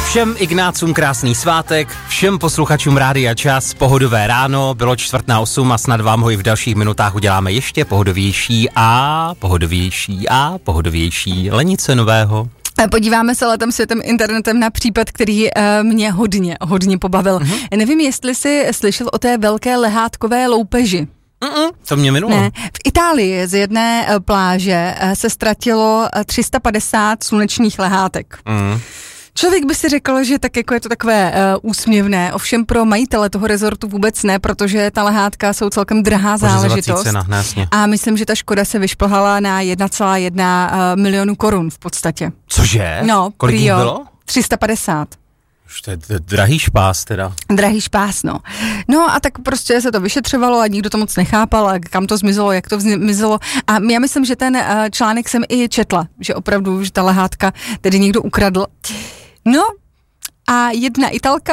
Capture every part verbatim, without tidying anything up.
Všem Ignácům krásný svátek, všem posluchačům Rádia Čas, pohodové ráno, bylo čtvrt na osm a snad vám ho i v dalších minutách uděláme ještě pohodovější a pohodovější a pohodovější. Lenice nového. Podíváme se letem světem internetem na případ, který uh, mě hodně, hodně pobavil. Mm-hmm. Nevím, jestli jsi slyšel o té velké lehátkové loupeži. Mm-mm, to mě minulo. Ne. V Itálii z jedné uh, pláže uh, se ztratilo uh, tři sta padesát slunečních lehátek. Mm. Člověk by si řekl, že tak jako je to takové uh, úsměvné, ovšem pro majitele toho rezortu vůbec ne, protože ta lehátka jsou celkem drahá záležitost. Cena, ne, a myslím, že ta škoda se vyšplhala na jedna celá jedna uh, milionu korun v podstatě. Cože? No, kolik jich bylo? tři sta padesát. Už to je drahý špás teda. Drahý špás, no. No a tak prostě se to vyšetřovalo a nikdo to moc nechápal, a kam to zmizelo, jak to zmizelo. A já myslím, že ten uh, článek jsem i četla, že opravdu, že ta lehátka tedy někdo ukradl. No a jedna Italka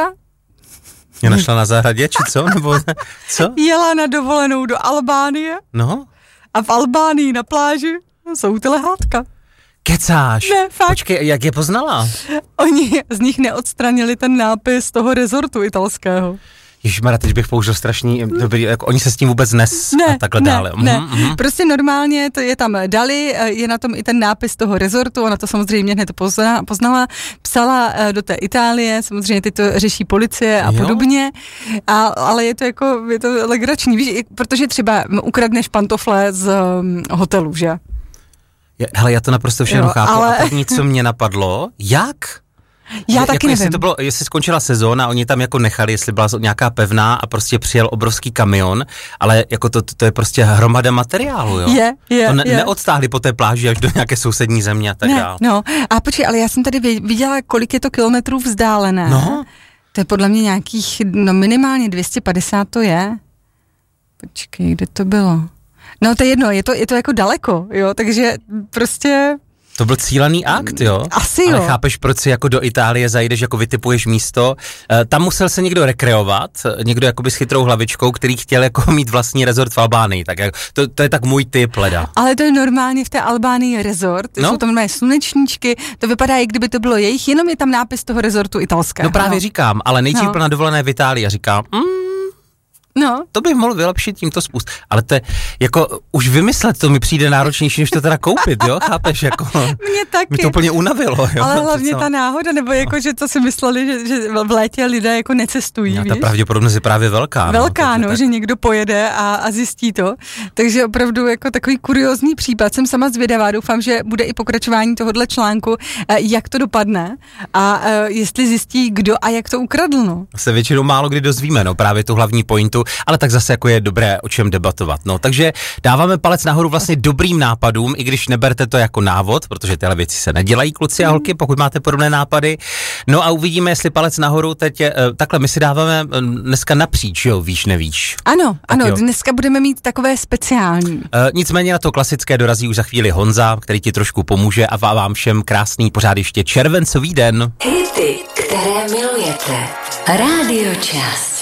je našla na zahradě, či co? Nebo co? Jela na dovolenou do Albánie. No. A v Albánii na pláži jsou ty lehátka. Kecáš? Ne, fakt. Počkej, jak je poznala? Oni z nich neodstranili ten nápis toho rezortu italského. Ježišmarja, teď bych použil strašný, dobrý, jako oni se s tím vůbec nes ne, a takhle ne, dále. Ne, mm-hmm. Prostě normálně to je tam dali, je na tom i ten nápis toho rezortu, ona to samozřejmě hned pozna, poznala, psala do té Itálie, samozřejmě teď to řeší policie a jo? podobně, a, ale je to jako, je to legrační, víš, protože třeba ukradneš pantofle z um, hotelu, že? Je, hele, já to naprosto všechno jo, chápu, ale... a první, co mě napadlo, jak? Já je, taky jako nevím. Jestli, to bylo, jestli skončila sezóna, oni tam jako nechali, jestli byla nějaká pevná a prostě přijel obrovský kamion, ale jako to, to, to je prostě hromada materiálu, jo? Je, je, to ne, je. Neodstáhli po té pláži až do nějaké sousední země a tak ne, dále. No, a počkej, ale já jsem tady viděla, kolik je to kilometrů vzdálené. No. To je podle mě nějakých, no minimálně dvě stě padesát to je. Počkej, kde to bylo? No to je jedno, je to, je to jako daleko, jo, takže prostě... To byl cílený akt, jo? Asi Ale jo. chápeš, proč si jako do Itálie zajdeš, jako vytipuješ místo. E, tam musel se někdo rekreovat, někdo jakoby s chytrou hlavičkou, který chtěl jako mít vlastní rezort v Albánii. Tak jako, to, to je tak můj tip, leda. Ale to je normálně v té Albánii rezort, no? Jsou tam normálně slunečníčky, to vypadá, jak kdyby to bylo jejich, jenom je tam nápis toho rezortu italského. No právě no. říkám, ale nejdřív byl no. na dovolené v Itálii a říkám, mm, no. to bych mohl vylepšit tímto způsobem. Ale to je, jako, už vymyslet to mi přijde náročnější, než to teda koupit, jo? Chápeš, jako. Mě taky. Mi to úplně unavilo, jo? Ale hlavně ta náhoda, nebo jako, že co si mysleli, že, že v létě lidé jako necestují, no, víš? Ta pravděpodobnost je právě velká. Velká, no, no tak... že někdo pojede a, a zjistí to. Takže opravdu jako takový kuriózní případ. Jsem sama zvědavá, doufám, že bude i pokračování tohohle článku, jak to dopadne a jestli zjistí, kdo a jak to ukradl, no. Se většinou málo kdy dozvíme, no, právě tu hlavní pointu, ale tak zase jako je dobré o čem debatovat. No, takže dáváme palec nahoru vlastně dobrým nápadům, i když neberte to jako návod, protože tyhle věci se nedělají, kluci a holky, pokud máte podobné nápady. No a uvidíme, jestli palec nahoru teď je, takhle my si dáváme dneska napříč, jo, víš, nevíš. Ano, tak ano, jo. Dneska budeme mít takové speciální. E, nicméně na to klasické dorazí už za chvíli Honza, který ti trošku pomůže a vám všem krásný pořád ještě červencový den. Hity, které milujete. Rádio Čas.